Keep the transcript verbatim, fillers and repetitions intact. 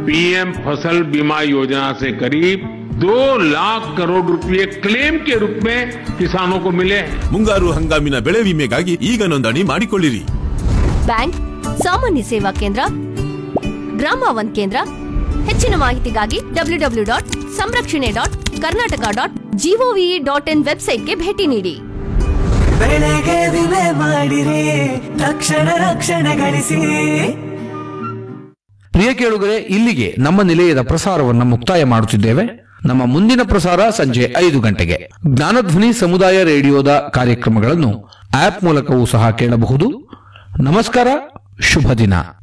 PM फसल बीमा योजना से करीब दो लाख करोड़ रुपए क्लेम के रूप में किसानों को मिले हैं। ಮುಂಗಾರು ಹಂಗಾಮಿನ ಬೆಳೆ ವಿಮೆಗಾಗಿ ಈಗ ನೋಂದಣಿ ಮಾಡಿಕೊಳ್ಳಿರಿ. ಬ್ಯಾಂಕ್, ಸಾಮಾನ್ಯ ಸೇವಾ ಕೇಂದ್ರ, ಗ್ರಾಮ ಒನ್ ಕೇಂದ್ರ. ಹೆಚ್ಚಿನ ಮಾಹಿತಿಗಾಗಿ ಡಬ್ಲ್ಯೂ ಡಬ್ಲ್ಯೂ ಡಾಟ್ ಸಂರಕ್ಷಣೆ dot Karnataka dot gov dot in ವೆಬ್ಸೈಟ್ಗೆ ಭೇಟಿ ನೀಡಿ. ಬೆಳೆಗೆ ವಿಮೆ ಮಾಡಿರಿ, ತಕ್ಷಣ ರಕ್ಷಣೆ ಗಳಿಸಿ. ಪ್ರಿಯ ಕೇಳುಗರೆ, ಇಲ್ಲಿಗೆ ನಮ್ಮ ನಿಲಯದ ಪ್ರಸಾರವನ್ನು ಮುಕ್ತಾಯ ಮಾಡುತ್ತಿದ್ದೇವೆ. ನಮ್ಮ ಮುಂದಿನ ಪ್ರಸಾರ ಸಂಜೆ ಐದು ಗಂಟೆಗೆ. ಜ್ಞಾನಧ್ವನಿ ಸಮುದಾಯ ರೇಡಿಯೋದ ಕಾರ್ಯಕ್ರಮಗಳನ್ನು ಆಪ್ ಮೂಲಕವೂ ಸಹ ಕೇಳಬಹುದು. ನಮಸ್ಕಾರ, ಶುಭ ದಿನ.